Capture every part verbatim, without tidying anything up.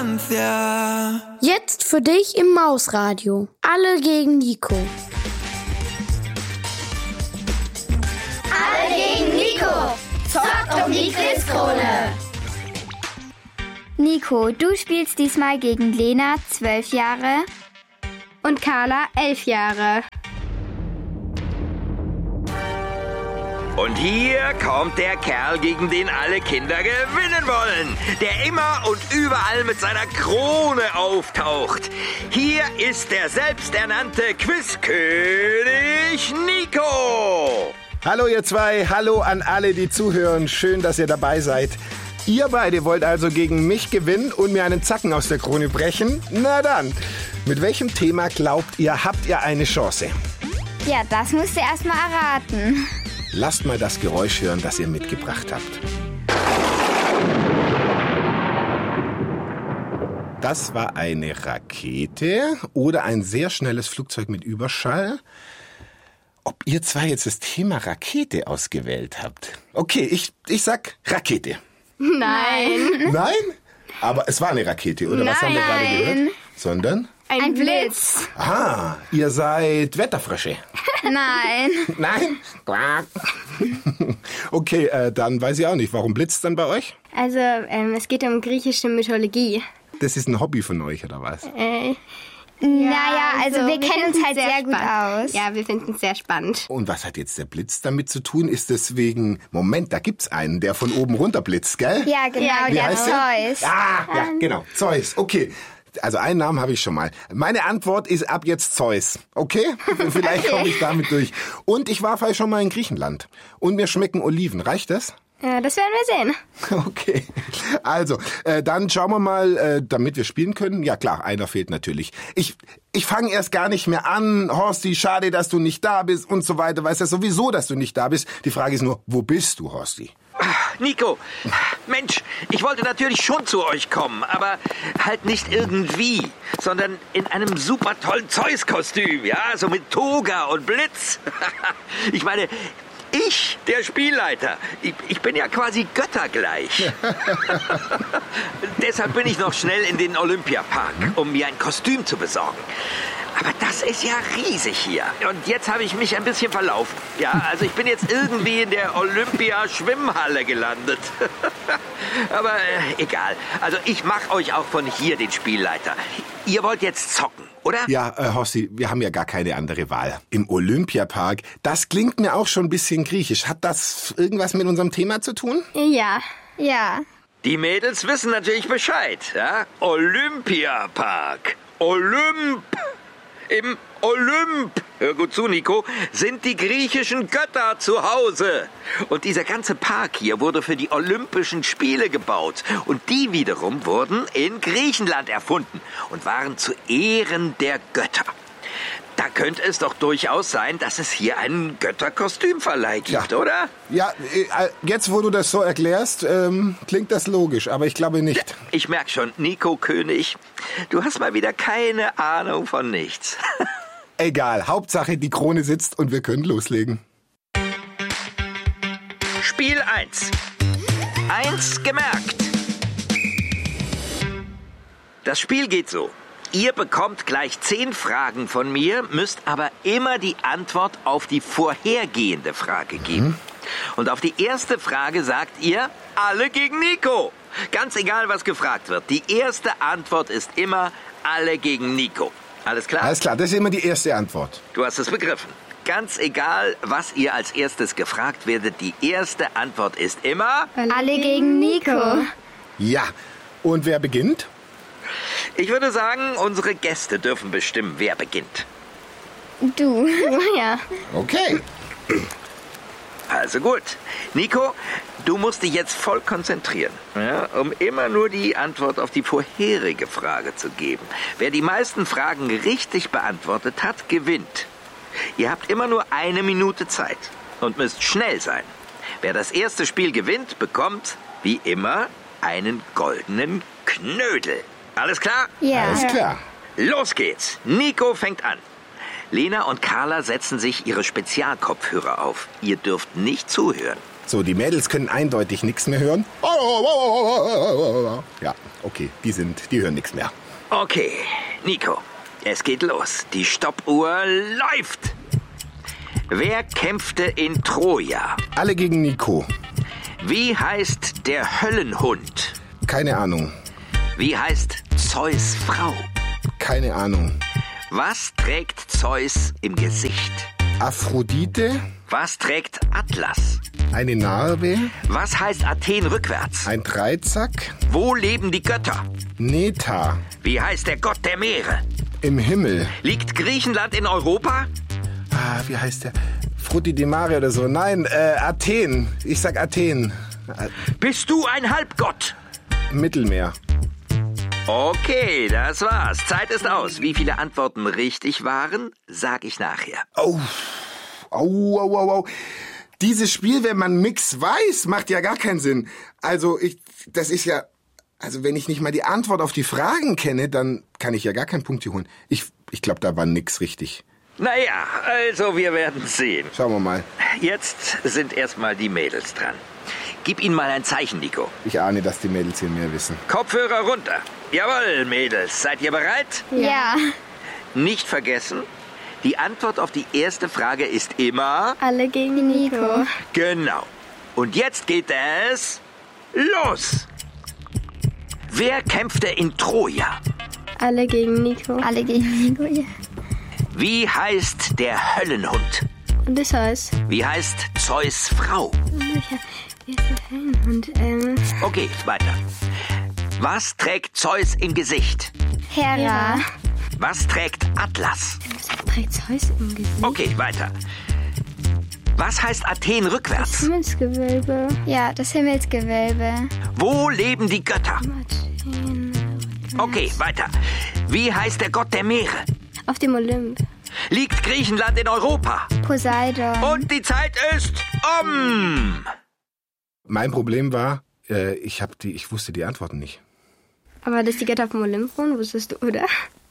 infancia. Jetzt für dich im Mausradio. Alle gegen Nico. Alle gegen Nico. Zockt um die Quizkrone. Nico, du spielst diesmal gegen Lena, zwölf Jahre, und Carla, elf Jahre. Und hier kommt der Kerl, gegen den alle Kinder gewinnen wollen, der immer und überall mit seiner Krone auftaucht. Hier ist der selbsternannte Quizkönig Nico. Hallo ihr zwei, hallo an alle, die zuhören. Schön, dass ihr dabei seid. Ihr beide wollt also gegen mich gewinnen und mir einen Zacken aus der Krone brechen? Na dann, mit welchem Thema glaubt ihr, habt ihr eine Chance? Ja, das musst du erst mal erraten. Lasst mal das Geräusch hören, das ihr mitgebracht habt. Das war eine Rakete oder ein sehr schnelles Flugzeug mit Überschall. Ob ihr zwei jetzt das Thema Rakete ausgewählt habt? Okay, ich, ich sag Rakete. Nein. Nein? Aber es war eine Rakete, oder? Was haben wir gerade gehört? Sondern? Ein, Ein Blitz. Ah, ihr seid Wetterfrösche. Nein. Nein? Okay, äh, dann weiß ich auch nicht. Warum blitzt dann bei euch? Also, ähm, es geht um griechische Mythologie. Das ist ein Hobby von euch, oder was? Äh, naja, also, also wir, wir kennen uns halt sehr, sehr gut aus. Ja, wir finden es sehr spannend. Und was hat jetzt der Blitz damit zu tun? Ist deswegen, Moment, da gibt's einen, der von oben runter blitzt, gell? Ja, genau, Wie der heißt Zeus. Der? Ah, ja, genau, Zeus, okay. Also einen Namen habe ich schon mal. Meine Antwort ist ab jetzt Zeus. Okay? Vielleicht okay. komme ich damit durch. Und ich war vielleicht schon mal in Griechenland. Und mir schmecken Oliven. Reicht das? Ja, das werden wir sehen. Okay. Also, äh, dann schauen wir mal, äh, damit wir spielen können. Ja klar, einer fehlt natürlich. Ich ich fange erst gar nicht mehr an. Horsti, schade, dass du nicht da bist und so weiter. Weißt ja sowieso, dass du nicht da bist. Die Frage ist nur, wo bist du, Horsti? Nico, Mensch, ich wollte natürlich schon zu euch kommen, aber halt nicht irgendwie, sondern in einem super tollen Zeus-Kostüm, ja, so mit Toga und Blitz. Ich meine, ich, der Spielleiter, ich, ich bin ja quasi göttergleich. Deshalb bin ich noch schnell in den Olympiapark, um mir ein Kostüm zu besorgen. Aber das ist ja riesig hier. Und jetzt habe ich mich ein bisschen verlaufen. Ja, also ich bin jetzt irgendwie in der Olympia-Schwimmhalle gelandet. Aber äh, egal. Also ich mache euch auch von hier den Spielleiter. Ihr wollt jetzt zocken, oder? Ja, äh, Horsti, wir haben ja gar keine andere Wahl. Im Olympiapark, das klingt mir auch schon ein bisschen griechisch. Hat das irgendwas mit unserem Thema zu tun? Ja, ja. Die Mädels wissen natürlich Bescheid, ja? Olympiapark. Olymp. Im Olymp, hör gut zu, Nico, sind die griechischen Götter zu Hause. Und dieser ganze Park hier wurde für die Olympischen Spiele gebaut. Und die wiederum wurden in Griechenland erfunden und waren zu Ehren der Götter. Da könnte es doch durchaus sein, dass es hier einen Götterkostümverleih gibt, ja. Oder? Ja, jetzt wo du das so erklärst, ähm, klingt das logisch, aber ich glaube nicht. Ja, ich merke schon, Nico König, du hast mal wieder keine Ahnung von nichts. Egal, Hauptsache die Krone sitzt und wir können loslegen. Spiel eins. Eins gemerkt. Das Spiel geht so. Ihr bekommt gleich zehn Fragen von mir, müsst aber immer die Antwort auf die vorhergehende Frage geben. Mhm. Und auf die erste Frage sagt ihr, alle gegen Nico. Ganz egal, was gefragt wird. Die erste Antwort ist immer, alle gegen Nico. Alles klar? Alles klar, das ist immer die erste Antwort. Du hast es begriffen. Ganz egal, was ihr als erstes gefragt werdet, die erste Antwort ist immer... Alle gegen Nico. Ja, und wer beginnt? Ich würde sagen, unsere Gäste dürfen bestimmen, wer beginnt. Du. Ja. Okay. Also gut. Nico, du musst dich jetzt voll konzentrieren, ja, um immer nur die Antwort auf die vorherige Frage zu geben. Wer die meisten Fragen richtig beantwortet hat, gewinnt. Ihr habt immer nur eine Minute Zeit und müsst schnell sein. Wer das erste Spiel gewinnt, bekommt, wie immer, einen goldenen Knödel. Alles klar? Ja. Alles klar. Los geht's. Nico fängt an. Lena und Carla setzen sich ihre Spezialkopfhörer auf. Ihr dürft nicht zuhören. So, die Mädels können eindeutig nichts mehr hören. Ja, okay, die sind, die hören nichts mehr. Okay, Nico, es geht los. Die Stoppuhr läuft. Wer kämpfte in Troja? Alle gegen Nico. Wie heißt der Höllenhund? Keine Ahnung. Wie heißt Zeus' Frau? Keine Ahnung. Was trägt Zeus im Gesicht? Aphrodite. Was trägt Atlas? Eine Narbe. Was heißt Athen rückwärts? Ein Dreizack. Wo leben die Götter? Neta. Wie heißt der Gott der Meere? Im Himmel. Liegt Griechenland in Europa? Ah, wie heißt der? Frutti di Mare oder so. Nein, äh, Athen. Ich sag Athen. Bist du ein Halbgott? Mittelmeer. Okay, das war's. Zeit ist aus. Wie viele Antworten richtig waren, sag ich nachher. Oh, au, au, au, au. Dieses Spiel, wenn man Mix weiß, macht ja gar keinen Sinn. Also, ich, das ist ja, also wenn ich nicht mal die Antwort auf die Fragen kenne, dann kann ich ja gar keinen Punkt hier holen. Ich, ich glaube, da war nix richtig. Naja, also wir werden sehen. Schauen wir mal. Jetzt sind erstmal die Mädels dran. Gib ihnen mal ein Zeichen, Nico. Ich ahne, dass die Mädels hier mehr wissen. Kopfhörer runter. Jawohl, Mädels. Seid ihr bereit? Ja. Nicht vergessen, die Antwort auf die erste Frage ist immer... Alle gegen Nico. Genau. Und jetzt geht es los. Wer kämpfte in Troja? Alle gegen Nico. Alle gegen Nico, ja. Wie heißt der Höllenhund? Und das heißt? Wie heißt Zeus' Frau? Ja, wie ist der Höllenhund? Ähm... Okay, weiter. Was trägt Zeus im Gesicht? Hera. Was trägt Atlas? Was trägt Zeus im Gesicht? Okay, weiter. Was heißt Athen rückwärts? Das Himmelsgewölbe. Ja, das Himmelsgewölbe. Wo leben die Götter? Athen. Okay, weiter. Wie heißt der Gott der Meere? Auf dem Olymp. Liegt Griechenland in Europa? Poseidon. Und die Zeit ist um! Mein Problem war, äh, ich, hab die, ich wusste die Antworten nicht. Aber dass die Götter auf dem Olymp wohnen, wusstest du, oder?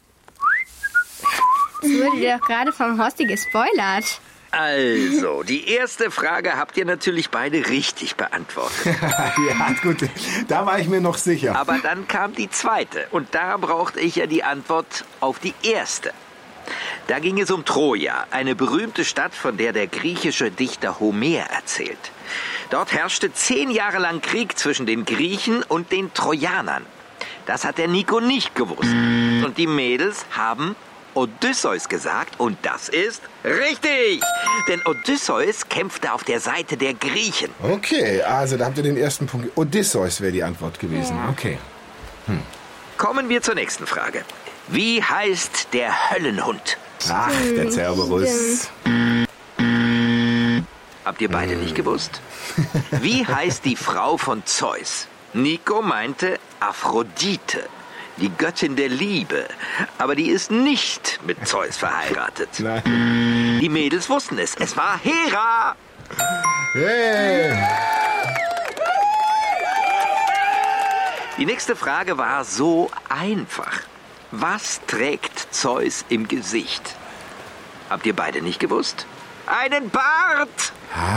Das wurde dir doch gerade vom Horsti gespoilert. Also, die erste Frage habt ihr natürlich beide richtig beantwortet. Ja, gut, da war ich mir noch sicher. Aber dann kam die zweite und da brauchte ich ja die Antwort auf die erste. Da ging es um Troja, eine berühmte Stadt, von der der griechische Dichter Homer erzählt. Dort herrschte zehn Jahre lang Krieg zwischen den Griechen und den Trojanern. Das hat der Nico nicht gewusst. Und die Mädels haben Odysseus gesagt und das ist richtig. Denn Odysseus kämpfte auf der Seite der Griechen. Okay, also da habt ihr den ersten Punkt. Odysseus wäre die Antwort gewesen. Ja. Okay. Hm. Kommen wir zur nächsten Frage. Wie heißt der Höllenhund? Ach, der Cerberus. Habt ihr beide nicht gewusst? Wie heißt die Frau von Zeus? Nico meinte Aphrodite, die Göttin der Liebe. Aber die ist nicht mit Zeus verheiratet. Nein. Die Mädels wussten es. Es war Hera. Hey. Die nächste Frage war so einfach. Was trägt Zeus im Gesicht? Habt ihr beide nicht gewusst? Einen Bart!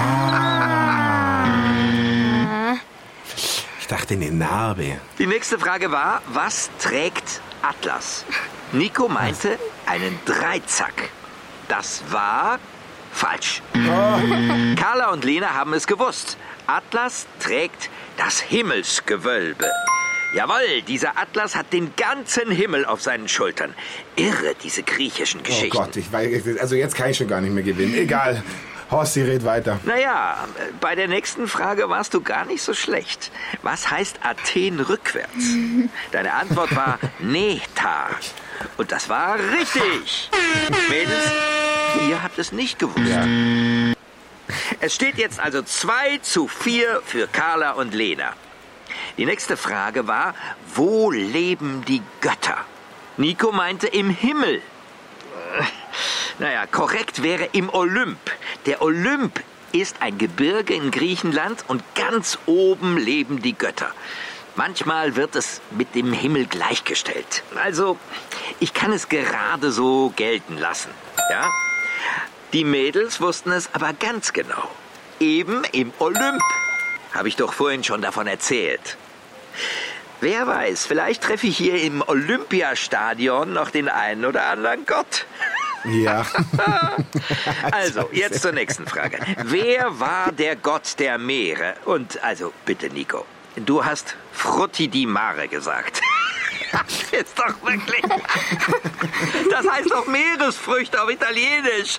Ah. Ich dachte eine Narbe. Die nächste Frage war, was trägt Atlas? Nico meinte einen Dreizack. Das war falsch. Oh. Carla und Lena haben es gewusst. Atlas trägt das Himmelsgewölbe. Jawohl, dieser Atlas hat den ganzen Himmel auf seinen Schultern. Irre, diese griechischen Geschichten. Oh Gott, ich weiß, also jetzt kann ich schon gar nicht mehr gewinnen. Egal, Horsti, red weiter. Naja, bei der nächsten Frage warst du gar nicht so schlecht. Was heißt Athen rückwärts? Deine Antwort war Neta. Und das war richtig. Mädels, ihr habt es nicht gewusst. Ja. Es steht jetzt also zwei zu vier für Carla und Lena. Die nächste Frage war, wo leben die Götter? Nico meinte im Himmel. Naja, korrekt wäre im Olymp. Der Olymp ist ein Gebirge in Griechenland und ganz oben leben die Götter. Manchmal wird es mit dem Himmel gleichgestellt. Also, ich kann es gerade so gelten lassen. Ja? Die Mädels wussten es aber ganz genau. Eben im Olymp. Habe ich doch vorhin schon davon erzählt. Wer weiß, vielleicht treffe ich hier im Olympiastadion noch den einen oder anderen Gott. Ja. Also, jetzt zur nächsten Frage. Wer war der Gott der Meere? Und, also, bitte, Nico, du hast Frutti di Mare gesagt. Das ist doch wirklich... Das heißt doch Meeresfrüchte auf Italienisch.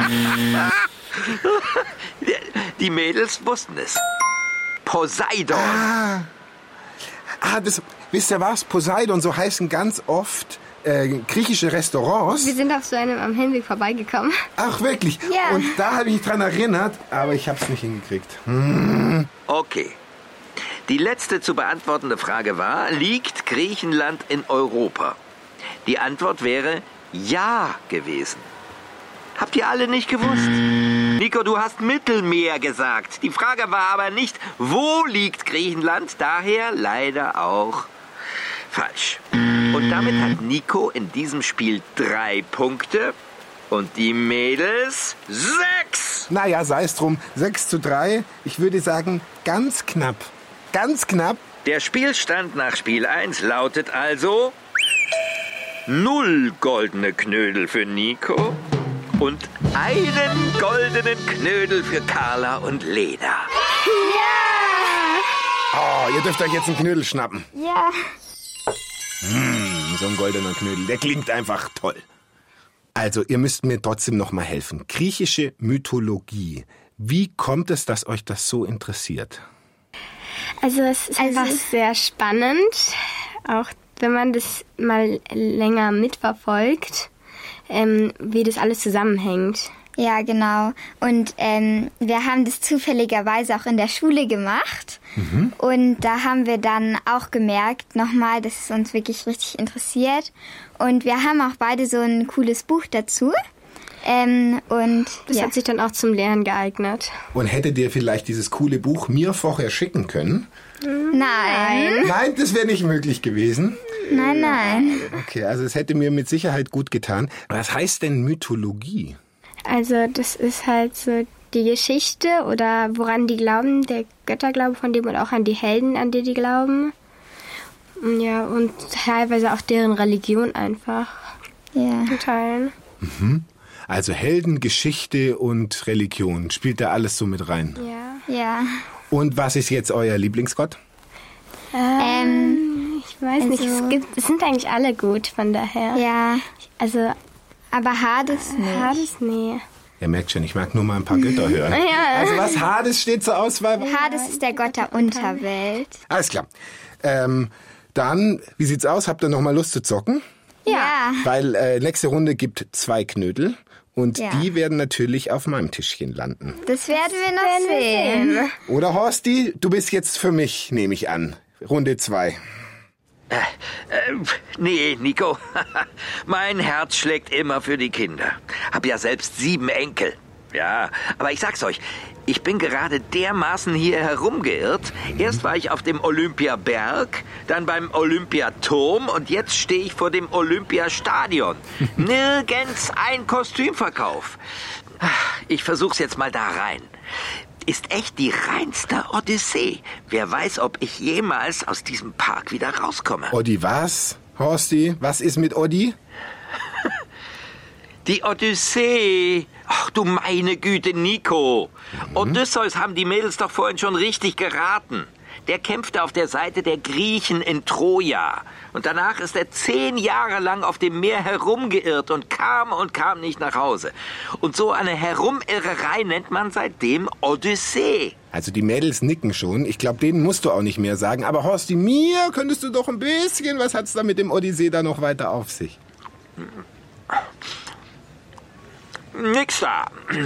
Die Mädels wussten es. Poseidon. Ah, ah das, wisst ihr was? Poseidon, so heißen ganz oft äh, griechische Restaurants. Wir sind auf so einem am Hinweg vorbeigekommen. Ach, wirklich? Ja. Und da habe ich mich dran erinnert, aber ich habe es nicht hingekriegt. Hm. Okay. Die letzte zu beantwortende Frage war, liegt Griechenland in Europa? Die Antwort wäre ja gewesen. Habt ihr alle nicht gewusst? Nico, du hast Mittelmeer gesagt. Die Frage war aber nicht, wo liegt Griechenland? Daher leider auch falsch. Und damit hat Nico in diesem Spiel drei Punkte und die Mädels sechs. Naja, sei es drum. sechs zu drei. Ich würde sagen, ganz knapp. Ganz knapp. Der Spielstand nach Spiel eins lautet also null goldene Knödel für Nico und einen goldenen Knödel für Carla und Lena. Ja! Oh, ihr dürft euch jetzt einen Knödel schnappen. Ja. Mmh, so ein goldener Knödel, der klingt einfach toll. Also, ihr müsst mir trotzdem noch mal helfen. Griechische Mythologie. Wie kommt es, dass euch das so interessiert? Also es ist einfach sehr spannend, auch wenn man das mal länger mitverfolgt, ähm, wie das alles zusammenhängt. Ja, genau. Und ähm, wir haben das zufälligerweise auch in der Schule gemacht. Mhm. Und da haben wir dann auch gemerkt, nochmal, dass es uns wirklich richtig interessiert. Und wir haben auch beide so ein cooles Buch dazu. Ähm, und das ja. hat sich dann auch zum Lernen geeignet. Und hättet ihr vielleicht dieses coole Buch mir vorher schicken können? Nein. Nein, das wäre nicht möglich gewesen. Nein, nein. Okay, also es hätte mir mit Sicherheit gut getan. Was heißt denn Mythologie? Also das ist halt so die Geschichte oder woran die glauben, der Götterglaube von dem und auch an die Helden, an die die glauben. Ja, und teilweise auch deren Religion einfach. Ja. In Teilen. Mhm. Also Helden, Geschichte und Religion. Spielt da alles so mit rein? Ja. Ja. Und was ist jetzt euer Lieblingsgott? Ähm, ich weiß also, nicht, es, gibt, es sind eigentlich alle gut, von daher. Ja. Also, aber Hades nicht. Hades, nee. Ihr merkt schon, ich mag nur mal ein paar Götter hören. Ja. Also was Hades steht zur Auswahl? Hades ist der Gott der Unterwelt. Alles klar. Ähm, dann, wie sieht's aus? Habt ihr noch mal Lust zu zocken? Ja. Weil äh, nächste Runde gibt zwei Knödel. Und Ja. die werden natürlich auf meinem Tischchen landen. Das werden wir noch sehen. Oder Horsti, du bist jetzt für mich, nehme ich an. Runde zwei. Äh, äh, nee, Nico. Mein Herz schlägt immer für die Kinder. Hab ja selbst sieben Enkel. Ja, aber ich sag's euch, ich bin gerade dermaßen hier herumgeirrt. Erst war ich auf dem Olympiaberg, dann beim Olympiaturm und jetzt stehe ich vor dem Olympiastadion. Nirgends ein Kostümverkauf. Ich versuch's jetzt mal da rein. Ist echt die reinste Odyssee. Wer weiß, ob ich jemals aus diesem Park wieder rauskomme. Oddi was? Horsti, was ist mit Oddi? Die Odyssee. Ach du meine Güte, Nico. Mhm. Odysseus haben die Mädels doch vorhin schon richtig geraten. Der kämpfte auf der Seite der Griechen in Troja. Und danach ist er zehn Jahre lang auf dem Meer herumgeirrt und kam und kam nicht nach Hause. Und so eine Herumirrerei nennt man seitdem Odyssee. Also die Mädels nicken schon. Ich glaube, denen musst du auch nicht mehr sagen. Aber Horsti, mir könntest du doch ein bisschen... Was hat's da mit dem Odyssee da noch weiter auf sich? Nix da.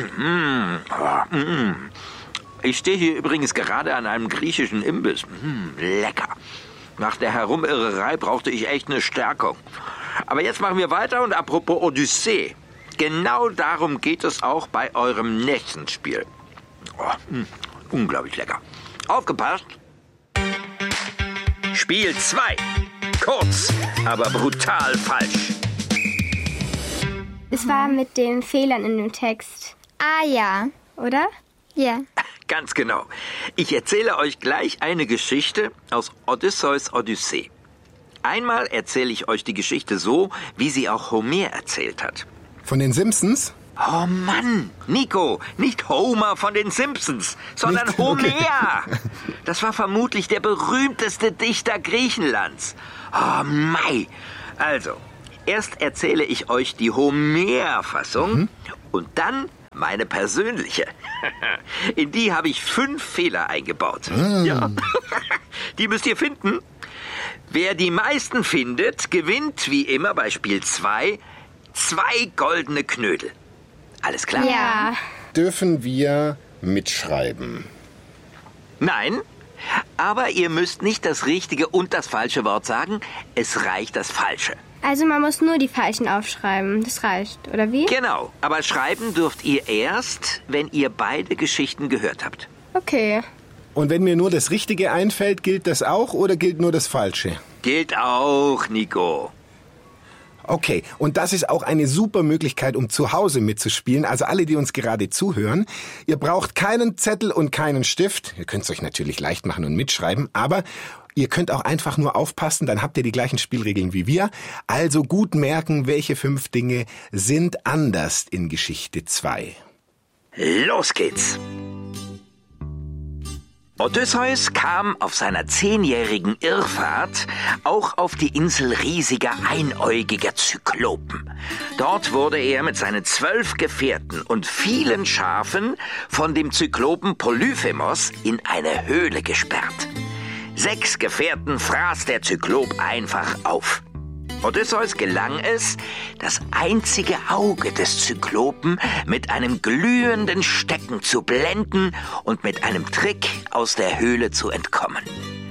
Ich stehe hier übrigens gerade an einem griechischen Imbiss. Lecker. Nach der Herumirrerei brauchte ich echt eine Stärkung. Aber jetzt machen wir weiter und apropos Odyssee. Genau darum geht es auch bei eurem nächsten Spiel. Oh, mh, unglaublich lecker. Aufgepasst. Spiel zwei. Kurz, aber brutal falsch. Es war mit den Fehlern in dem Text, Ah ja. oder? Ja. Ganz genau. Ich erzähle euch gleich eine Geschichte aus Odysseus Odyssee. Einmal erzähle ich euch die Geschichte so, wie sie auch Homer erzählt hat. Von den Simpsons? Oh Mann, Nico, nicht Homer von den Simpsons, sondern Nicht? Homer. Okay. Das war vermutlich der berühmteste Dichter Griechenlands. Oh Mei. Also, erst erzähle ich euch die Homer-Fassung mhm. und dann meine persönliche. In die habe ich fünf Fehler eingebaut. Mhm. Ja. Die müsst ihr finden. Wer die meisten findet, gewinnt wie immer bei Spiel zwei zwei goldene Knödel. Alles klar? Ja. Dürfen wir mitschreiben? Nein, aber ihr müsst nicht das richtige und das falsche Wort sagen. Es reicht das Falsche. Also man muss nur die falschen aufschreiben. Das reicht, oder wie? Genau, aber schreiben dürft ihr erst, wenn ihr beide Geschichten gehört habt. Okay. Und wenn mir nur das Richtige einfällt, gilt das auch oder gilt nur das Falsche? Gilt auch, Nico. Okay, und das ist auch eine super Möglichkeit, um zu Hause mitzuspielen. Also alle, die uns gerade zuhören, ihr braucht keinen Zettel und keinen Stift. Ihr könnt es euch natürlich leicht machen und mitschreiben, aber ihr könnt auch einfach nur aufpassen, dann habt ihr die gleichen Spielregeln wie wir. Also gut merken, welche fünf Dinge sind anders in Geschichte zwei. Los geht's! Odysseus kam auf seiner zehnjährigen Irrfahrt auch auf die Insel riesiger einäugiger Zyklopen. Dort wurde er mit seinen zwölf Gefährten und vielen Schafen von dem Zyklopen Polyphemos in eine Höhle gesperrt. Sechs Gefährten fraß der Zyklop einfach auf. Odysseus gelang es, das einzige Auge des Zyklopen mit einem glühenden Stecken zu blenden und mit einem Trick aus der Höhle zu entkommen.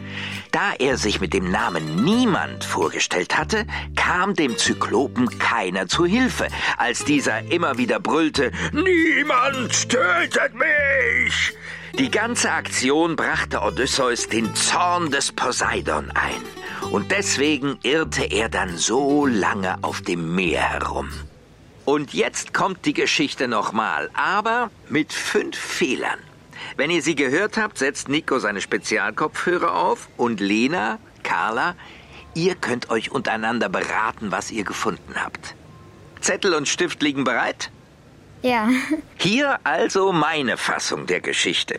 Da er sich mit dem Namen Niemand vorgestellt hatte, kam dem Zyklopen keiner zu Hilfe, als dieser immer wieder brüllte: »Niemand tötet mich!« Die ganze Aktion brachte Odysseus den Zorn des Poseidon ein. Und deswegen irrte er dann so lange auf dem Meer herum. Und jetzt kommt die Geschichte nochmal, aber mit fünf Fehlern. Wenn ihr sie gehört habt, setzt Nico seine Spezialkopfhörer auf und Lena, Carla, ihr könnt euch untereinander beraten, was ihr gefunden habt. Zettel und Stift liegen bereit? Ja. Hier also meine Fassung der Geschichte.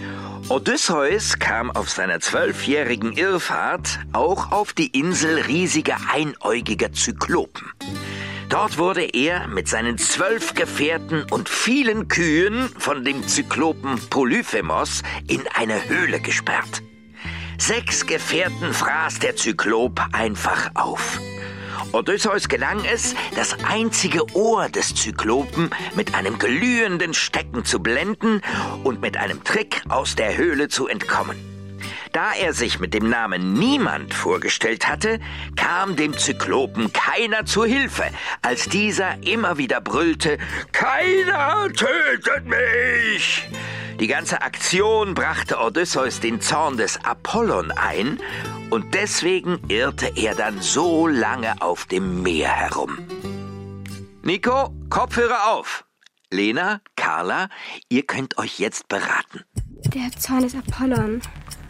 Odysseus kam auf seiner zwölfjährigen Irrfahrt auch auf die Insel riesiger einäugiger Zyklopen. Dort wurde er mit seinen zwölf Gefährten und vielen Kühen von dem Zyklopen Polyphemos in eine Höhle gesperrt. Sechs Gefährten fraß der Zyklop einfach auf. Odysseus gelang es, das einzige Ohr des Zyklopen mit einem glühenden Stecken zu blenden und mit einem Trick aus der Höhle zu entkommen. Da er sich mit dem Namen Niemand vorgestellt hatte, kam dem Zyklopen keiner zu Hilfe, als dieser immer wieder brüllte: »Keiner tötet mich!« Die ganze Aktion brachte Odysseus den Zorn des Apollon ein und deswegen irrte er dann so lange auf dem Meer herum. Nico, Kopfhörer auf. Lena, Carla, ihr könnt euch jetzt beraten. Der Zorn des Apollon.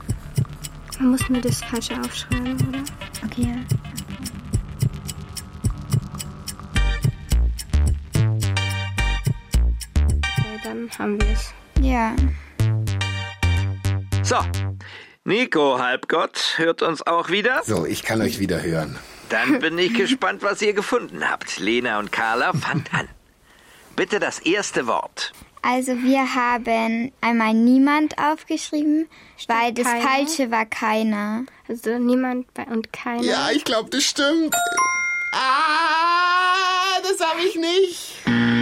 Man muss nur das Falsche aufschreiben, oder? Okay. Okay, dann haben wir es. Ja. So, Nico Halbgott hört uns auch wieder. So, ich kann euch wieder hören. Dann bin ich gespannt, was ihr gefunden habt. Lena und Carla, fangt an. Bitte das erste Wort. Also wir haben einmal Niemand aufgeschrieben, Stimmt, weil das keiner. Falsche war keiner. Also niemand und keiner. Ja, ich glaube, das stimmt. Ah, das habe ich nicht.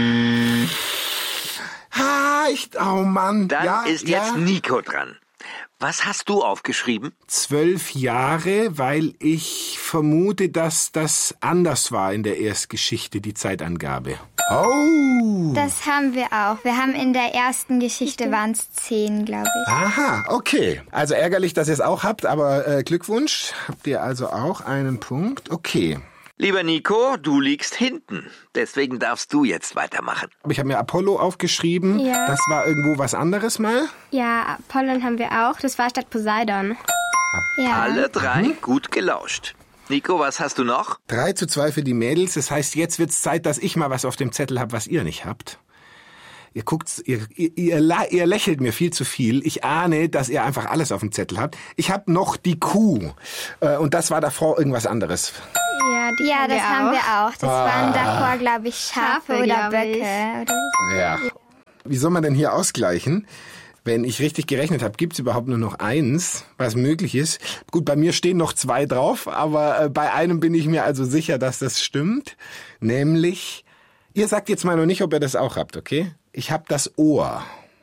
Ah, ich, oh Mann. Dann ja, ist ja. jetzt Nico dran. Was hast du aufgeschrieben? Zwölf Jahre, weil ich vermute, dass das anders war in der Erstgeschichte, die Zeitangabe. Oh! Das haben wir auch. Wir haben in der ersten Geschichte waren es zehn, glaube ich. Aha, okay. Also ärgerlich, dass ihr es auch habt, aber äh, Glückwunsch. Habt ihr also auch einen Punkt? Okay. Lieber Nico, du liegst hinten. Deswegen darfst du jetzt weitermachen. Aber ich habe mir Apollo aufgeschrieben. Ja. Das war irgendwo was anderes mal. Ja, Apollon haben wir auch. Das war statt Poseidon. Ja. Alle drei gut gelauscht. Nico, was hast du noch? drei zu zwei für die Mädels. Das heißt, jetzt wird's Zeit, dass ich mal was auf dem Zettel habe, was ihr nicht habt. Ihr guckt, ihr, ihr, ihr, ihr lächelt mir viel zu viel. Ich ahne, dass ihr einfach alles auf dem Zettel habt. Ich habe noch die Kuh. Äh, und das war davor irgendwas anderes. Ja, die Ja, haben das wir haben auch. wir auch. Das Ah. waren davor, glaube ich, Schafe, Schafe, oder glaub Böcke. ich. Oder Ja. Wie soll man denn hier ausgleichen? Wenn ich richtig gerechnet habe, gibt's überhaupt nur noch eins, was möglich ist. Gut, bei mir stehen noch zwei drauf, aber äh, bei einem bin ich mir also sicher, dass das stimmt. Nämlich, ihr sagt jetzt mal noch nicht, ob ihr das auch habt, okay? Ich habe das Ohr.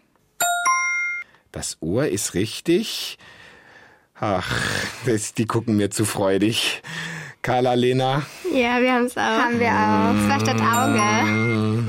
Das Ohr ist richtig. Ach, das, die gucken mir zu freudig. Carla, Lena. Ja, wir haben es auch. haben wir auch. Das war statt Auge.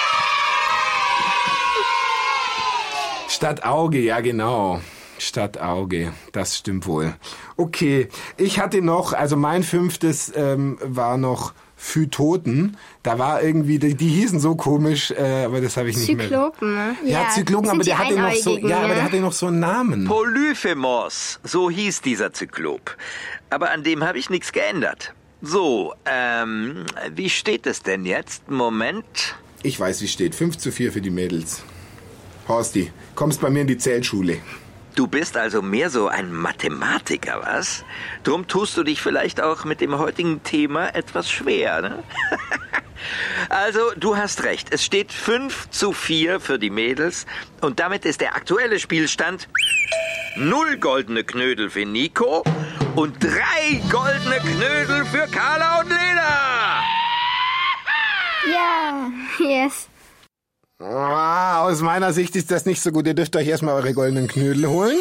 Statt Auge, ja genau. Statt Auge, das stimmt wohl. Okay, ich hatte noch, also mein fünftes ähm, war noch Phytoten. Da war irgendwie, die, die hießen so komisch, äh, aber das habe ich nicht mehr. Zyklopen, ne? Ja, Ja, Zyklopen, aber sind der die hatte noch so, Einäugigen, ja, aber ne? der hatte noch so einen Namen. Polyphemos, so hieß dieser Zyklop. Aber an dem habe ich nichts geändert. So, ähm, wie steht es denn jetzt? Moment. Ich weiß, wie steht. fünf zu vier für die Mädels. Horsti, kommst bei mir in die Zählschule. Du bist also mehr so ein Mathematiker, was? Drum tust du dich vielleicht auch mit dem heutigen Thema etwas schwer, ne? Also, du hast recht. Es steht fünf zu vier für die Mädels. Und damit ist der aktuelle Spielstand null goldene Knödel für Nico und drei goldene Knödel für Carla und Lena. Ja. Yes. Ah, aus meiner Sicht ist das nicht so gut. Ihr dürft euch erstmal eure goldenen Knödel holen.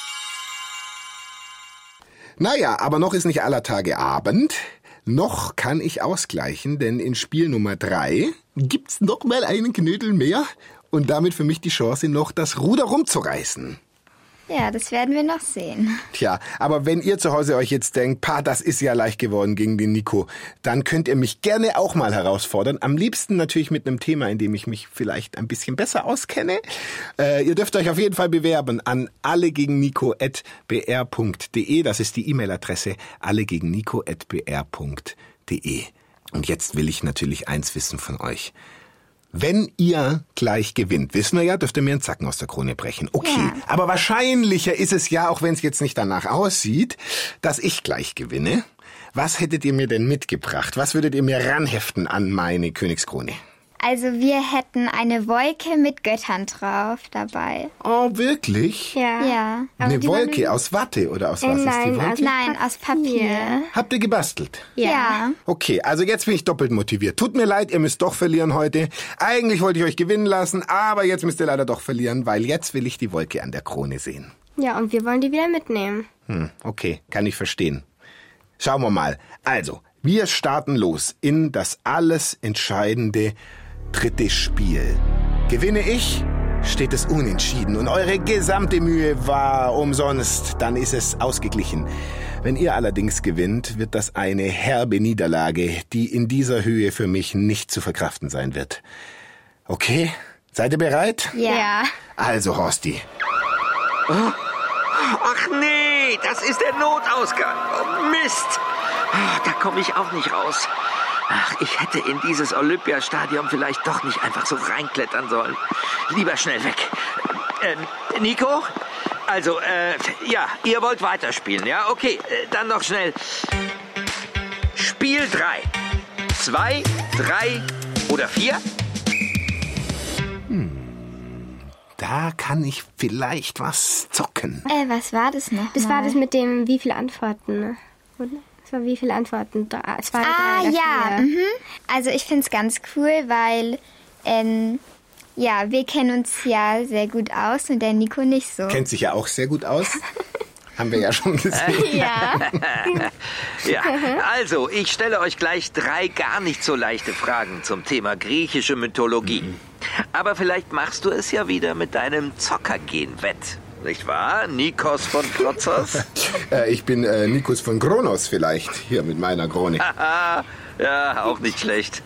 Naja, aber noch ist nicht aller Tage Abend. Noch kann ich ausgleichen, denn in Spiel Nummer drei gibt's noch mal einen Knödel mehr und damit für mich die Chance, noch das Ruder rumzureißen. Ja, das werden wir noch sehen. Tja, aber wenn ihr zu Hause euch jetzt denkt, pa, das ist ja leicht geworden gegen den Nico, dann könnt ihr mich gerne auch mal herausfordern. Am liebsten natürlich mit einem Thema, in dem ich mich vielleicht ein bisschen besser auskenne. Äh, ihr dürft euch auf jeden Fall bewerben an allegegen-nico at b r punkt d e. Das ist die E-Mail-Adresse allegegen-nico at b r punkt d e. Und jetzt will ich natürlich eins wissen von euch. Wenn ihr gleich gewinnt, wissen wir ja, dürft ihr mir einen Zacken aus der Krone brechen. Okay, Ja. aber wahrscheinlicher ist es ja, auch wenn es jetzt nicht danach aussieht, dass ich gleich gewinne. Was hättet ihr mir denn mitgebracht? Was würdet ihr mir ranheften an meine Königskrone? Also wir hätten eine Wolke mit Göttern drauf dabei. Oh, wirklich? Ja. Ja. Aber Eine die Wolke waren- aus Watte oder aus Äh, was ist die nein, Wolke? aus- Nein, aus Papier. Habt ihr gebastelt? Ja. Okay, also jetzt bin ich doppelt motiviert. Tut mir leid, ihr müsst doch verlieren heute. Eigentlich wollte ich euch gewinnen lassen, aber jetzt müsst ihr leider doch verlieren, weil jetzt will ich die Wolke an der Krone sehen. Ja, und wir wollen die wieder mitnehmen. Hm, okay, kann ich verstehen. Schauen wir mal. Also, wir starten los in das alles entscheidende dritte Spiel. Gewinne ich, steht es unentschieden und eure gesamte Mühe war umsonst. Dann ist es ausgeglichen. Wenn ihr allerdings gewinnt, wird das eine herbe Niederlage, die in dieser Höhe für mich nicht zu verkraften sein wird. Okay, seid ihr bereit? Ja. Also, Horsti. Ach nee, das ist der Notausgang. Oh, Mist. Ah, da komme ich auch nicht raus. Ach, ich hätte in dieses Olympiastadion vielleicht doch nicht einfach so reinklettern sollen. Lieber schnell weg. Ähm, Nico? Also, äh, ja, ihr wollt weiterspielen, ja? Okay, äh, dann noch schnell. Spiel drei. Zwei, drei oder vier? Da kann ich vielleicht was zocken. Äh, was war das noch? Das mal? war das mit dem, wie viele Antworten, ne? Oder? Das war wie viele Antworten? Drei, zwei, Ah, drei oder ja. vier. Mhm. Also ich finde es ganz cool, weil, ähm, ja, wir kennen uns ja sehr gut aus und der Nico nicht so. Kennt sich ja auch sehr gut aus. Haben wir ja schon gesehen. Ja. Ja, also, ich stelle euch gleich drei gar nicht so leichte Fragen zum Thema griechische Mythologie. Aber vielleicht machst du es ja wieder mit deinem Zockergen wett. Nicht wahr, Nikos von Krotzos? Äh, ich bin äh, Nikos von Kronos vielleicht, hier mit meiner Krone. Haha, Ja, auch nicht schlecht.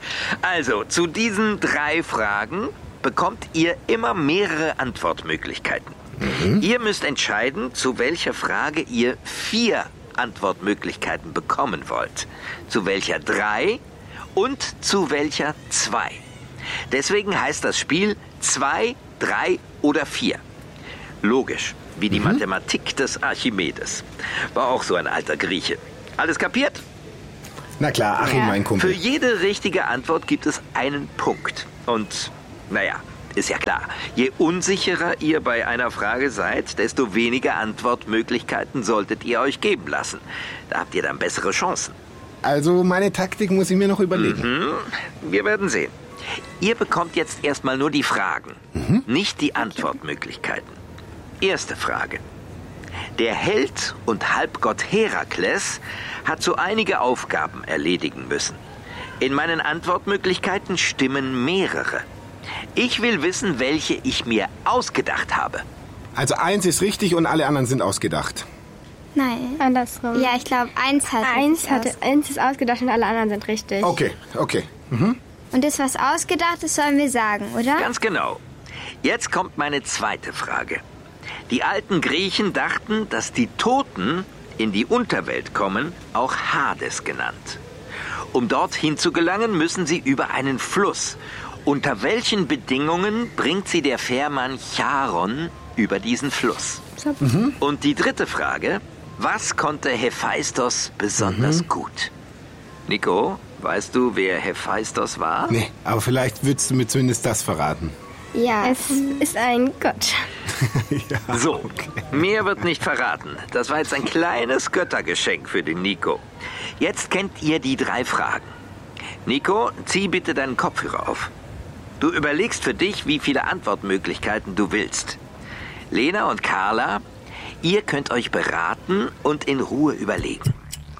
Also, zu diesen drei Fragen bekommt ihr immer mehrere Antwortmöglichkeiten. Mhm. Ihr müsst entscheiden, zu welcher Frage ihr vier Antwortmöglichkeiten bekommen wollt. Zu welcher drei und zu welcher zwei. Deswegen heißt das Spiel zwei, drei oder vier. Logisch, wie die mhm. Mathematik des Archimedes. War auch so ein alter Grieche. Alles kapiert? Na klar, Achim, ja. mein Kumpel. Für jede richtige Antwort gibt es einen Punkt. Und, naja, ist ja klar, je unsicherer ihr bei einer Frage seid, desto weniger Antwortmöglichkeiten solltet ihr euch geben lassen. Da habt ihr dann bessere Chancen. Also meine Taktik muss ich mir noch überlegen. Mhm. Wir werden sehen. Ihr bekommt jetzt erstmal nur die Fragen, mhm. nicht die Antwortmöglichkeiten. Erste Frage. Der Held und Halbgott Herakles hat so einige Aufgaben erledigen müssen. In meinen Antwortmöglichkeiten stimmen mehrere. Ich will wissen, welche ich mir ausgedacht habe. Also eins ist richtig und alle anderen sind ausgedacht. Nein. Andersrum. Ja, ich glaube, eins hat eins, hat, eins ist ausgedacht und alle anderen sind richtig. Okay, okay. Mhm. Und das, was ausgedacht ist, sollen wir sagen, oder? Ganz genau. Jetzt kommt meine zweite Frage. Die alten Griechen dachten, dass die Toten in die Unterwelt kommen, auch Hades genannt. Um dorthin zu gelangen, müssen sie über einen Fluss. Unter welchen Bedingungen bringt sie der Fährmann Charon über diesen Fluss? Mhm. Und die dritte Frage, was konnte Hephaistos besonders mhm. gut? Nico, weißt du, wer Hephaistos war? Nee, aber vielleicht würdest du mir zumindest das verraten. Ja, es ist ein Gott. ja, so, okay. Mehr wird nicht verraten. Das war jetzt ein kleines Göttergeschenk für den Nico. Jetzt kennt ihr die drei Fragen. Nico, zieh bitte deinen Kopfhörer auf. Du überlegst für dich, wie viele Antwortmöglichkeiten du willst. Lena und Carla, ihr könnt euch beraten und in Ruhe überlegen.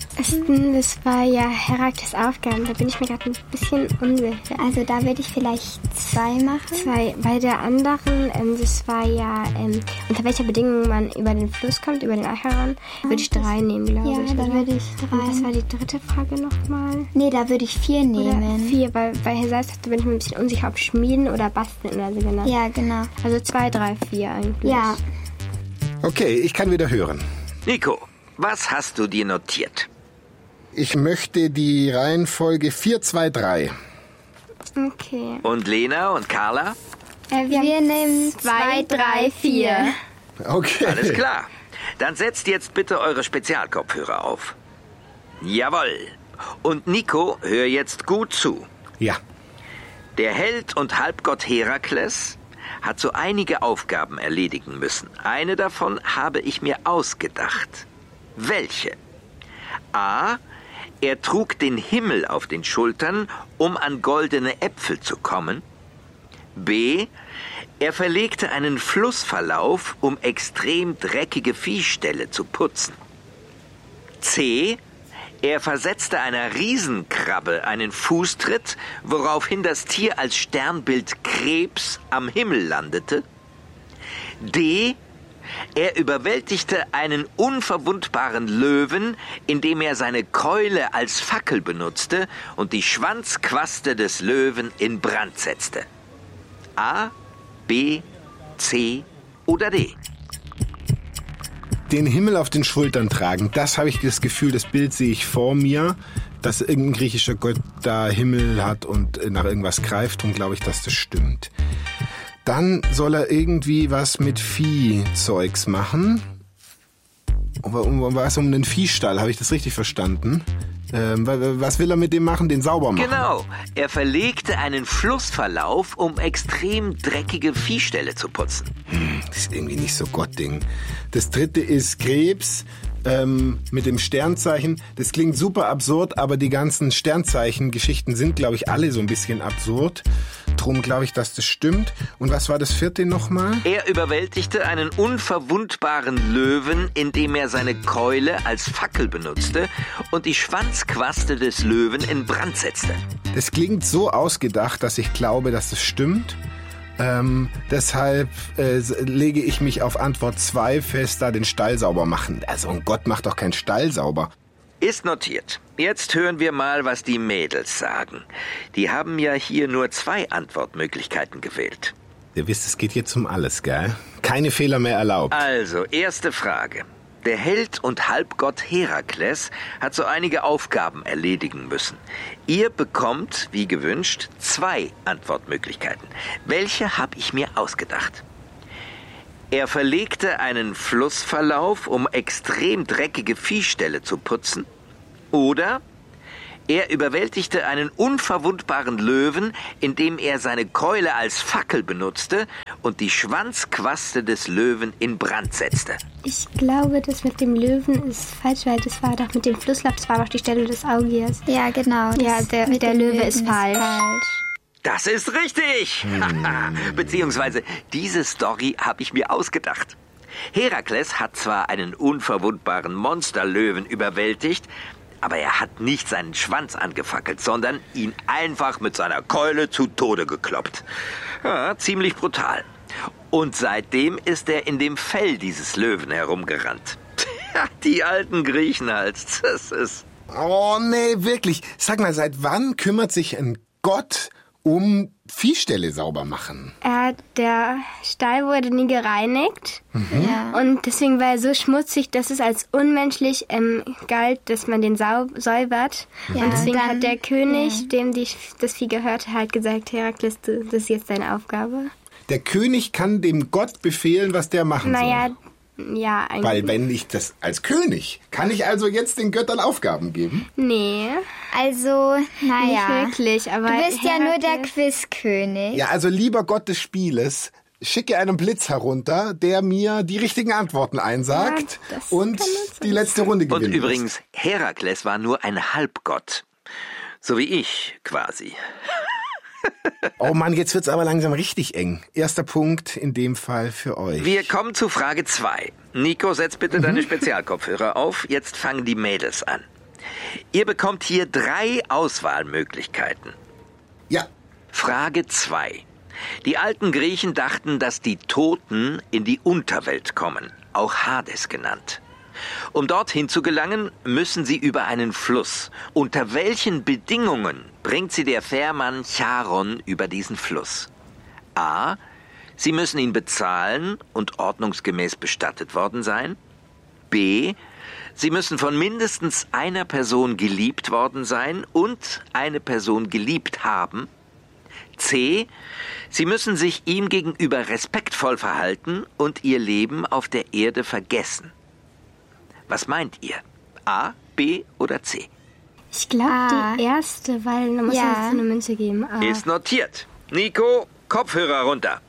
Das war ja Herakles Aufgaben, da bin ich mir gerade ein bisschen unsicher. Also da würde ich vielleicht zwei machen. Zwei. Bei der anderen, ähm, das war ja, ähm, unter welcher Bedingung man über den Fluss kommt, über den Acheron, würde ich drei nehmen, glaube ja, ich. Ja, da würde ich drei. Und was war die dritte Frage nochmal? Nee, da würde ich vier nehmen. Oder vier, weil bei Hephaistos bin ich mir ein bisschen unsicher, ob Schmieden oder Basteln oder so genannt. Ja, genau. Also zwei, drei, vier eigentlich. Ja. Okay, ich kann wieder hören. Nico, was hast du dir notiert? Ich möchte die Reihenfolge vier, zwei, drei. Okay. Und Lena und Carla? Äh, wir, wir nehmen zwei, drei, vier. Okay. Alles klar. Dann setzt jetzt bitte eure Spezialkopfhörer auf. Jawohl. Und Nico, hör jetzt gut zu. Ja. Der Held und Halbgott Herakles hat so einige Aufgaben erledigen müssen. Eine davon habe ich mir ausgedacht. Welche? A. Er trug den Himmel auf den Schultern, um an goldene Äpfel zu kommen. B. Er verlegte einen Flussverlauf, um extrem dreckige Viehställe zu putzen. C. Er versetzte einer Riesenkrabbe einen Fußtritt, woraufhin das Tier als Sternbild Krebs am Himmel landete. D. Er überwältigte einen unverwundbaren Löwen, indem er seine Keule als Fackel benutzte und die Schwanzquaste des Löwen in Brand setzte. A, B, C oder D? Den Himmel auf den Schultern tragen, das habe ich das Gefühl, das Bild sehe ich vor mir, dass irgendein griechischer Gott da Himmel hat und nach irgendwas greift und glaube ich, dass das stimmt. Dann soll er irgendwie was mit Viehzeugs machen. Um, um, was um den Viehstall, habe ich das richtig verstanden? Ähm, was will er mit dem machen? Den sauber machen? Genau. Er verlegte einen Flussverlauf, um extrem dreckige Viehställe zu putzen. Hm, das ist irgendwie nicht so Gottding. Das dritte ist Krebs ähm, mit dem Sternzeichen. Das klingt super absurd, aber die ganzen Sternzeichen-Geschichten sind, glaube ich, alle so ein bisschen absurd. Drum glaube ich, dass das stimmt. Und was war das vierte nochmal? Er überwältigte einen unverwundbaren Löwen, indem er seine Keule als Fackel benutzte und die Schwanzquaste des Löwen in Brand setzte. Das klingt so ausgedacht, dass ich glaube, dass das stimmt. Ähm, deshalb äh, lege ich mich auf Antwort zwei fest, da den Stall sauber machen. Also ein Gott macht doch keinen Stall sauber. Ist notiert. Jetzt hören wir mal, was die Mädels sagen. Die haben ja hier nur zwei Antwortmöglichkeiten gewählt. Ihr wisst, es geht jetzt um alles, gell? Keine Fehler mehr erlaubt. Also, erste Frage. Der Held und Halbgott Herakles hat so einige Aufgaben erledigen müssen. Ihr bekommt, wie gewünscht, zwei Antwortmöglichkeiten. Welche habe ich mir ausgedacht? Er verlegte einen Flussverlauf, um extrem dreckige Viehställe zu putzen. Oder er überwältigte einen unverwundbaren Löwen, indem er seine Keule als Fackel benutzte und die Schwanzquaste des Löwen in Brand setzte. Ich glaube, das mit dem Löwen ist falsch, weil das war doch mit dem Flusslauf, das war doch die Stelle des Augiers. Ja, genau. Ja, der, der Löwe Löwen ist falsch. Ist falsch. Das ist richtig! Hm. Beziehungsweise, diese Story habe ich mir ausgedacht. Herakles hat zwar einen unverwundbaren Monsterlöwen überwältigt, aber er hat nicht seinen Schwanz angefackelt, sondern ihn einfach mit seiner Keule zu Tode gekloppt. Ja, ziemlich brutal. Und seitdem ist er in dem Fell dieses Löwen herumgerannt. Die alten Griechen halt, das ist... Oh, nee, wirklich. Sag mal, seit wann kümmert sich ein Gott um Viehställe sauber machen? Äh, der Stall wurde nie gereinigt. Mhm. Ja. Und deswegen war er so schmutzig, dass es als unmenschlich ähm, galt, dass man den sau säubert. Ja, und deswegen dann, hat der König, ja. dem die, das Vieh gehörte, halt gesagt, Herakles, das ist jetzt deine Aufgabe. Der König kann dem Gott befehlen, was der machen Naja, soll. ja, eigentlich. Weil wenn ich das als König, kann ich also jetzt den Göttern Aufgaben geben? Nee, Also, naja. nicht wirklich, aber... Du bist ja nur der Herakles- Quizkönig. Ja, also lieber Gott des Spieles, schicke einen Blitz herunter, der mir die richtigen Antworten einsagt Ja, das und kann man so die letzte Runde gewinnt. Und übrigens, Herakles war nur ein Halbgott. So wie ich, quasi. Oh Mann, jetzt wird's aber langsam richtig eng. Erster Punkt in dem Fall für euch. Wir kommen zu Frage zwei. Nico, setz bitte deine Spezialkopfhörer auf. Jetzt fangen die Mädels an. Ihr bekommt hier drei Auswahlmöglichkeiten. Ja, Frage zwei. Die alten Griechen dachten, dass die Toten in die Unterwelt kommen, auch Hades genannt. Um dorthin zu gelangen, müssen sie über einen Fluss. Unter welchen Bedingungen bringt sie der Fährmann Charon über diesen Fluss? A. Sie müssen ihn bezahlen und ordnungsgemäß bestattet worden sein. B. Sie müssen von mindestens einer Person geliebt worden sein und eine Person geliebt haben. C. Sie müssen sich ihm gegenüber respektvoll verhalten und ihr Leben auf der Erde vergessen. Was meint ihr? A, B oder C? Ich glaube Ah. die erste, weil da muss Ja. es so eine Münze geben. Ah. Ist notiert. Nico, Kopfhörer runter.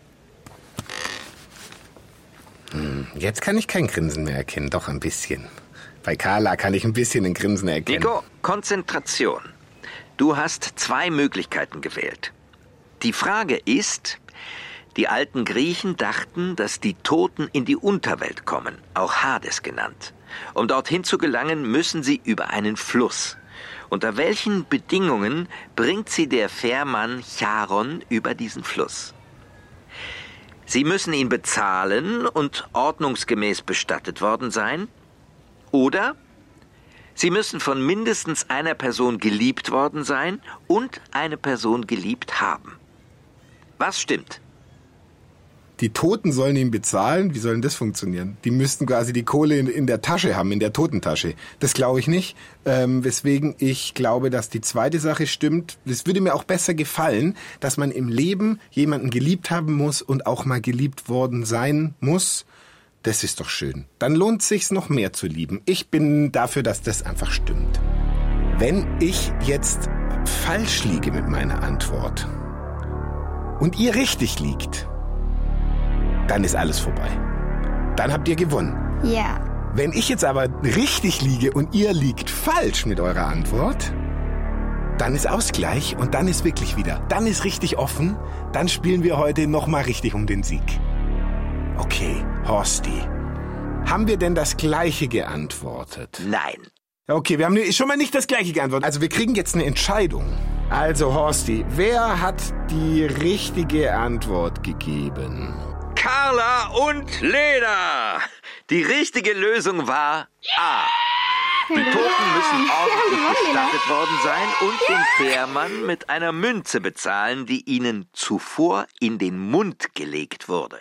jetzt kann ich kein Grinsen mehr erkennen, doch ein bisschen. Bei Carla kann ich ein bisschen ein Grinsen erkennen. Nico, Konzentration. Du hast zwei Möglichkeiten gewählt. Die Frage ist, die alten Griechen dachten, dass die Toten in die Unterwelt kommen, auch Hades genannt. Um dorthin zu gelangen, müssen sie über einen Fluss. Unter welchen Bedingungen bringt sie der Fährmann Charon über diesen Fluss? Sie müssen ihn bezahlen und ordnungsgemäß bestattet worden sein. Oder sie müssen von mindestens einer Person geliebt worden sein und eine Person geliebt haben. Was stimmt? Die Toten sollen ihn bezahlen? Wie soll denn das funktionieren? Die müssten quasi die Kohle in, in der Tasche haben, in der Totentasche. Das glaube ich nicht. Ähm, weswegen ich glaube, dass die zweite Sache stimmt. Das würde mir auch besser gefallen, dass man im Leben jemanden geliebt haben muss und auch mal geliebt worden sein muss. Das ist doch schön. Dann lohnt sich's noch mehr zu lieben. Ich bin dafür, dass das einfach stimmt. Wenn ich jetzt falsch liege mit meiner Antwort und ihr richtig liegt, dann ist alles vorbei. Dann habt ihr gewonnen. Ja. Wenn ich jetzt aber richtig liege und ihr liegt falsch mit eurer Antwort, dann ist Ausgleich und dann ist wirklich wieder, dann ist richtig offen, dann spielen wir heute nochmal richtig um den Sieg. Okay, Horsti, haben wir denn das Gleiche geantwortet? Nein. Okay, wir haben schon mal nicht das Gleiche geantwortet. Also wir kriegen jetzt eine Entscheidung. Also Horsti, wer hat die richtige Antwort gegeben? Carla und Lena. Die richtige Lösung war A. Die Toten müssen ordentlich bestattet worden sein und den Fährmann mit einer Münze bezahlen, die ihnen zuvor in den Mund gelegt wurde.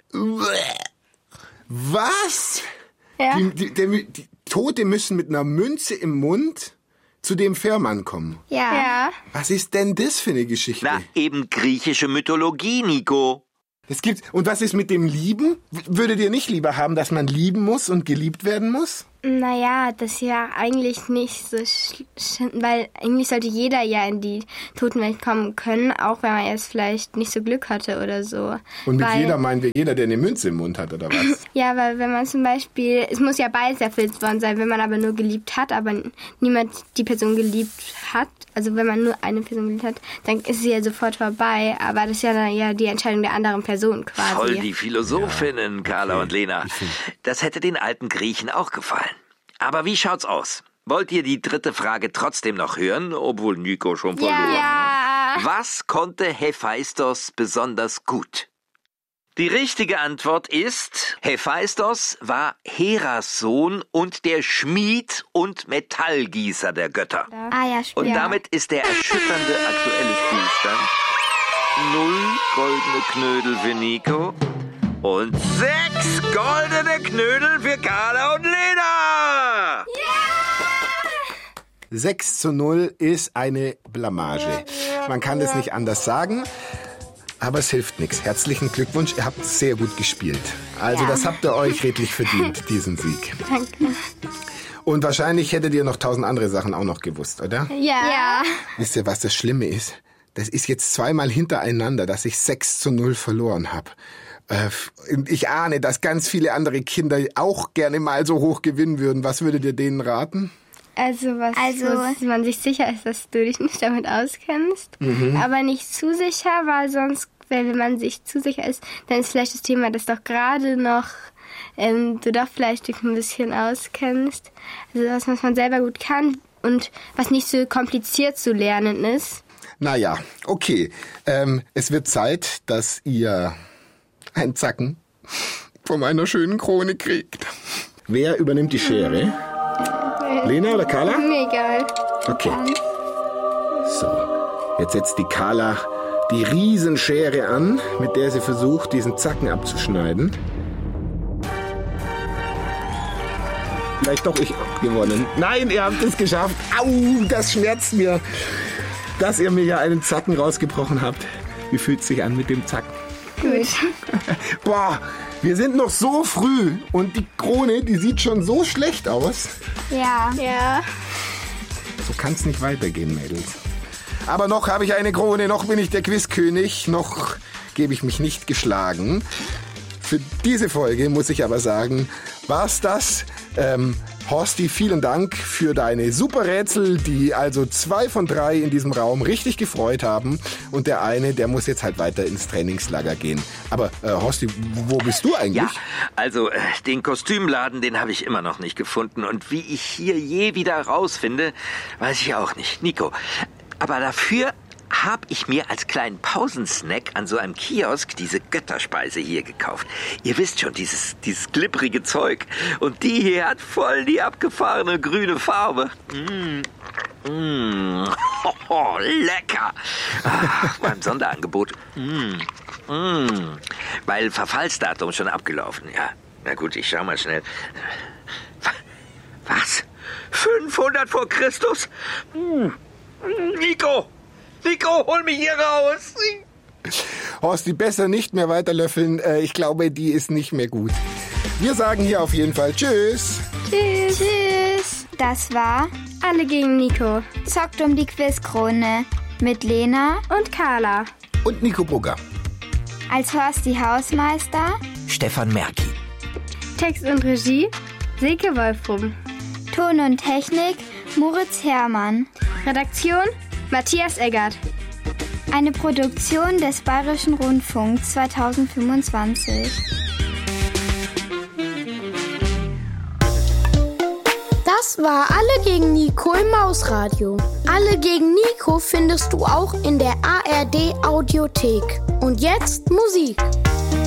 Was? Ja. Die, die, die, die Tote müssen mit einer Münze im Mund zu dem Fährmann kommen. Ja. Ja. Was ist denn das für eine Geschichte? Na, eben griechische Mythologie, Nico. Das gibt's. Und was ist mit dem Lieben? W- Würdet ihr nicht lieber haben, dass man lieben muss und geliebt werden muss? Naja, das ist ja eigentlich nicht so schlimm, weil eigentlich sollte jeder ja in die Totenwelt kommen können, auch wenn man erst vielleicht nicht so Glück hatte oder so. Und mit weil, jeder meinen wir jeder, der eine Münze im Mund hat, oder was? Ja, weil wenn man zum Beispiel, es muss ja beides erfüllt worden sein, wenn man aber nur geliebt hat, aber niemand die Person geliebt hat, also wenn man nur eine Person geliebt hat, dann ist sie ja sofort vorbei, aber das ist ja dann ja die Entscheidung der anderen Person quasi. Voll die Philosophinnen, Carla und Lena. Das hätte den alten Griechen auch gefallen. Aber wie schaut's aus? Wollt ihr die dritte Frage trotzdem noch hören, obwohl Nico schon verloren Ja. hat? Was konnte Hephaistos besonders gut? Die richtige Antwort ist, Hephaistos war Heras Sohn und der Schmied und Metallgießer der Götter. Ah ja, stimmt. Und damit ist der erschütternde aktuelle Spielstand null goldene Knödel für Nico und sechs goldene Knödel für Carla und Lena. sechs zu null ist eine Blamage. Man kann das nicht anders sagen, aber es hilft nichts. Herzlichen Glückwunsch, ihr habt sehr gut gespielt. Also das habt ihr euch redlich verdient, diesen Sieg. Danke. Und wahrscheinlich hättet ihr noch tausend andere Sachen auch noch gewusst, oder? Ja. Ja. Wisst ihr, was das Schlimme ist? Das ist jetzt zweimal hintereinander, dass ich sechs zu null verloren habe. Ich ahne, dass ganz viele andere Kinder auch gerne mal so hoch gewinnen würden. Was würdet ihr denen raten? Also, was Also- wo man sich sicher ist, dass du dich nicht damit auskennst, aber nicht zu sicher, weil sonst, wenn man sich zu sicher ist, dann ist vielleicht das Thema, dass doch gerade noch ähm, du doch vielleicht dich ein bisschen auskennst. Also was, was man selber gut kann und was nicht so kompliziert zu lernen ist. Naja, okay. Ähm, es wird Zeit, dass ihr einen Zacken von meiner schönen Krone kriegt. Wer übernimmt die Schere? Lena oder Carla? Mir egal. Okay. So, jetzt setzt die Carla die Riesenschere an, mit der sie versucht, diesen Zacken abzuschneiden. Vielleicht doch ich gewonnen. Nein, ihr habt es geschafft. Au, das schmerzt mir, dass ihr mir ja einen Zacken rausgebrochen habt. Wie fühlt es sich an mit dem Zacken? Gut. Boah, wir sind noch so früh und die Krone, die sieht schon so schlecht aus. Ja. Ja. So kann es nicht weitergehen, Mädels. Aber noch habe ich eine Krone, noch bin ich der Quizkönig, noch gebe ich mich nicht geschlagen. Für diese Folge muss ich aber sagen, war's das. Ähm, Horsti, vielen Dank für deine super Rätsel, die also zwei von drei in diesem Raum richtig gefreut haben. Und der eine, der muss jetzt halt weiter ins Trainingslager gehen. Aber äh, Horsti, wo bist du eigentlich? Ja, also äh, den Kostümladen, den habe ich immer noch nicht gefunden. Und wie ich hier je wieder rausfinde, weiß ich auch nicht. Nico, aber dafür habe ich mir als kleinen Pausensnack an so einem Kiosk diese Götterspeise hier gekauft. Ihr wisst schon, dieses, dieses glibbrige Zeug. Und die hier hat voll die abgefahrene grüne Farbe. Mmh. Mmh. Oh, lecker. Ah, beim Sonderangebot. Mmh. Mmh. Weil Verfallsdatum schon abgelaufen. Ja, na gut, ich schau mal schnell. Was? fünfhundert vor Christus? Mmh. Nico! Nico, hol mich hier raus! Horsti, besser nicht mehr weiterlöffeln. Äh, ich glaube, die ist nicht mehr gut. Wir sagen hier auf jeden Fall Tschüss. Tschüss. Tschüss. Das war Alle gegen Nico. Zockt um die Quizkrone mit Lena Und Carla. Und Nico Brugger. als Horsti Hausmeister, Stefan Merki. Text und Regie Silke Wolfrum. Ton und Technik Moritz Herrmann. Redaktion Matthias Eggert. Eine Produktion des Bayerischen Rundfunks zweitausendfünfundzwanzig. Das war Alle gegen Nico im Mausradio. Alle gegen Nico findest du auch in der A R D Audiothek. Und jetzt Musik.